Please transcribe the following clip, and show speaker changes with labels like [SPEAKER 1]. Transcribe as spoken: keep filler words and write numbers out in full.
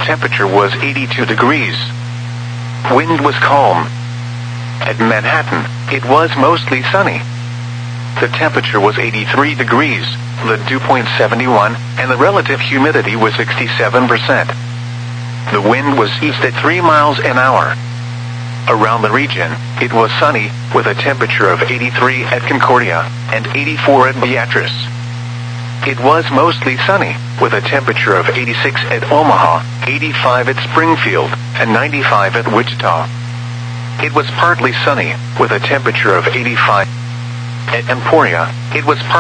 [SPEAKER 1] temperature was eighty-two degrees. Wind was calm. At Manhattan, it was mostly sunny. The temperature was eighty-three degrees, the dew point seventy-one, and the relative humidity was sixty-seven percent. The wind was east at three miles an hour. Around the region, it was sunny, with a temperature of eighty-three at Concordia, and eighty-four at Beatrice. It was mostly sunny, with a temperature of eighty-six at Omaha, eighty-five at Springfield, and ninety-five at Wichita. It was partly sunny, with a temperature of eighty-five at Emporia. It was partly